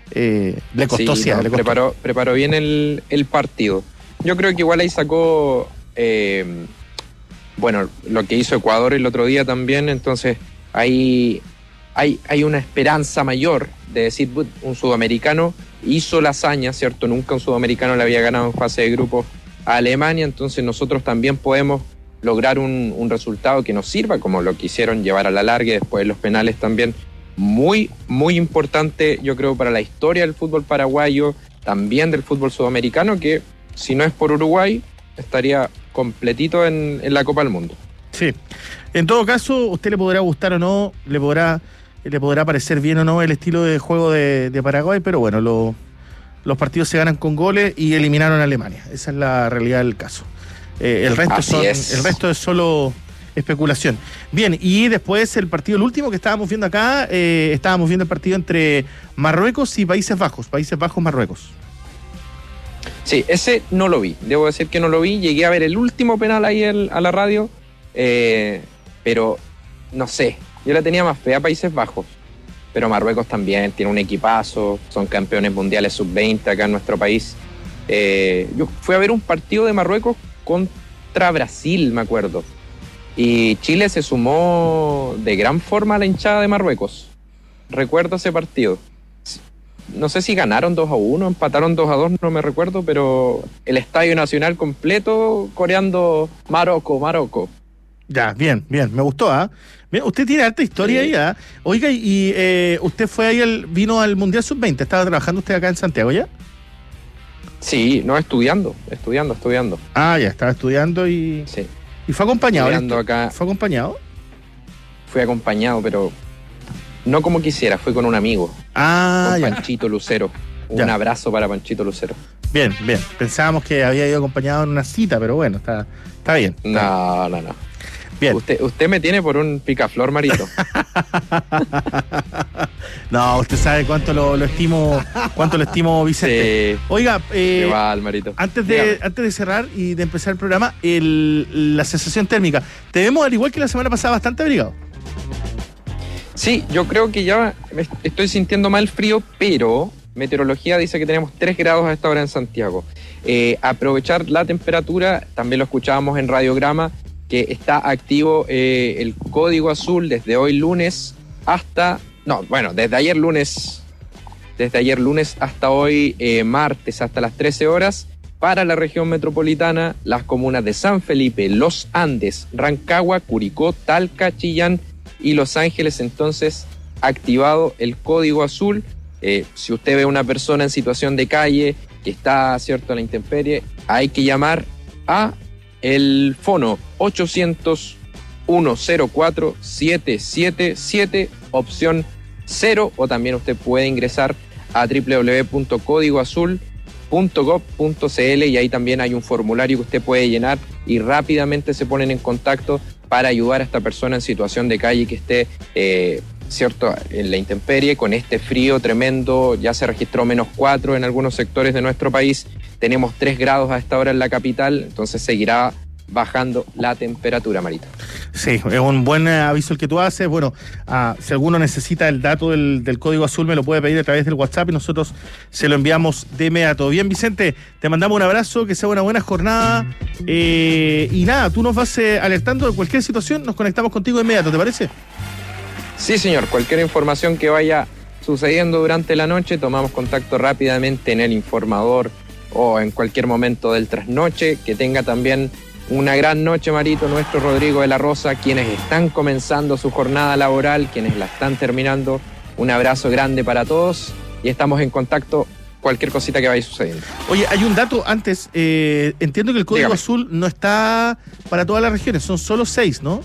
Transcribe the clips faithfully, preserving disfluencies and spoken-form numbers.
eh, le costó, sí, sí, no, le costó. Preparó, preparó bien el, el partido. Yo creo que igual ahí sacó, eh, bueno, lo que hizo Ecuador el otro día también, entonces ahí hay, hay una esperanza mayor de decir, un sudamericano hizo la hazaña, ¿cierto? Nunca un sudamericano le había ganado en fase de grupos a Alemania, entonces nosotros también podemos lograr un, un resultado que nos sirva, como lo quisieron llevar a la larga, y después los penales también. Muy, muy importante, yo creo, para la historia del fútbol paraguayo, también del fútbol sudamericano, que si no es por Uruguay, estaría completito en, en la Copa del Mundo. Sí. En todo caso, usted le podrá gustar o no, le podrá, le podrá parecer bien o no el estilo de juego de, de Paraguay, pero bueno, lo, los partidos se ganan con goles y eliminaron a Alemania. Esa es la realidad del caso. Eh, el resto son, es. el resto es solo especulación. Bien, y después el partido, el último que estábamos viendo acá, eh, estábamos viendo el partido entre Marruecos y Países Bajos, Países Bajos, Marruecos. Sí, ese no lo vi, debo decir que no lo vi, llegué a ver el último penal ahí el, a la radio, eh, pero no sé, yo la tenía más fea a Países Bajos, pero Marruecos también tiene un equipazo, son campeones mundiales sub veinte acá en nuestro país. Eh, yo fui a ver un partido de Marruecos contra Brasil, me acuerdo. Y Chile se sumó de gran forma a la hinchada de Marruecos. Recuerdo ese partido. No sé si ganaron dos a uno, empataron dos a dos, no me recuerdo, pero el Estadio Nacional completo coreando Marocco, Marocco. Ya, bien, bien, me gustó, ¿ah? ¿eh? Usted tiene alta historia sí. ahí, ¿ah? ¿eh? Oiga, y eh, usted fue ahí, el, vino al Mundial sub veinte, ¿estaba trabajando usted acá en Santiago ya? Sí, no, estudiando, estudiando, estudiando. Ah, ya, estaba estudiando y... Sí. ¿Y fue acompañado? Acá. ¿Fue acompañado? Fui acompañado, pero no como quisiera, fui con un amigo. Ah, con ya. Panchito Lucero. Un ya. abrazo para Panchito Lucero. Bien, bien. Pensábamos que había ido acompañado en una cita, pero bueno, está, está bien. Está no, bien. no, no. Bien. Usted, usted me tiene por un picaflor, Marito. No, usted sabe cuánto lo, lo estimo, cuánto lo estimo, Vicente. Sí. Oiga, eh, Igual, Marito. Antes de, antes de cerrar y de empezar el programa, el, la sensación térmica. Te vemos, al igual que la semana pasada, bastante abrigado. Sí, yo creo que ya me estoy sintiendo mal frío, pero meteorología dice que tenemos tres grados a esta hora en Santiago. Eh, aprovechar la temperatura, también lo escuchábamos en Radiograma, que está activo eh, el código azul desde hoy lunes hasta, no, bueno, desde ayer lunes, desde ayer lunes hasta hoy eh, martes, hasta las trece horas, para la región metropolitana, las comunas de San Felipe, Los Andes, Rancagua, Curicó, Talca, Chillán y Los Ángeles. Entonces, activado el código azul. Eh, si usted ve a una persona en situación de calle que está, cierto, a la intemperie, hay que llamar a el fono ochocientos, ciento cuatro, siete siete siete, opción cero, o también usted puede ingresar a doble u doble u doble u punto código azul punto gob punto c l y ahí también hay un formulario que usted puede llenar y rápidamente se ponen en contacto para ayudar a esta persona en situación de calle que esté, eh, cierto, en la intemperie, con este frío tremendo. Ya se registró menos cuatro en algunos sectores de nuestro país. Tenemos tres grados a esta hora en la capital, entonces seguirá bajando la temperatura, Marita. Sí, es un buen aviso el que tú haces. Bueno, uh, si alguno necesita el dato del, del código azul, me lo puede pedir a través del WhatsApp y nosotros se lo enviamos de inmediato. Bien, Vicente, te mandamos un abrazo, que sea una buena jornada. Eh, y nada, tú nos vas eh, alertando de cualquier situación, nos conectamos contigo de inmediato, ¿te parece? Sí, señor. Cualquier información que vaya sucediendo durante la noche, tomamos contacto rápidamente en el informador o en cualquier momento del trasnoche. Que tenga también una gran noche, Marito, nuestro Rodrigo de la Rosa, quienes están comenzando su jornada laboral, quienes la están terminando. Un abrazo grande para todos y estamos en contacto cualquier cosita que vaya sucediendo. Oye, hay un dato antes. Eh, entiendo que el código Dígame. azul no está para todas las regiones, son solo seis, ¿no?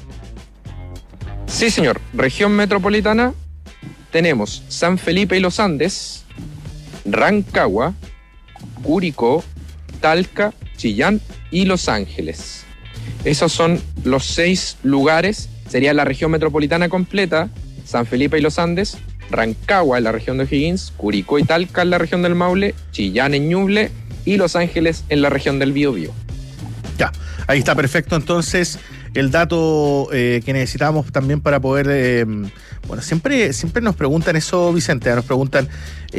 Sí, señor. Región metropolitana tenemos San Felipe y Los Andes, Rancagua, Curicó, Talca, Chillán y Los Ángeles. Esos son los seis lugares. Sería la región metropolitana completa: San Felipe y Los Andes, Rancagua en la región de O'Higgins, Curicó y Talca en la región del Maule, Chillán en Ñuble y Los Ángeles en la región del Biobío. Ya, ahí está perfecto. Entonces, el dato eh, que necesitamos también para poder... Eh, bueno, siempre, siempre nos preguntan eso, Vicente, nos preguntan...